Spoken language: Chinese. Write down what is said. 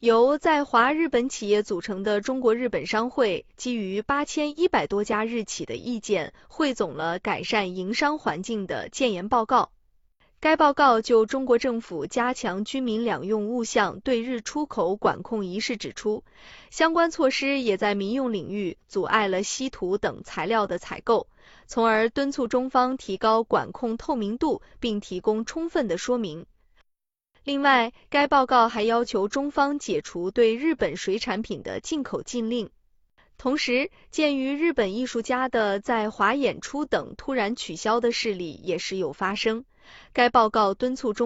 由在华日本企业组成的中国日本商会，基于8100多家日企的意见，汇总了改善营商环境的建言报告。该报告就中国政府加强军民两用物项对日出口管控一事指出，相关措施也在民用领域阻碍了稀土等材料的采购，从而敦促中方提高管控透明度，并提供充分的说明。另外，该报告还要求中方解除对日本水产品的进口禁令。同时，鉴于日本艺术家的在华演出等突然取消的事例也时有发生，该报告敦促中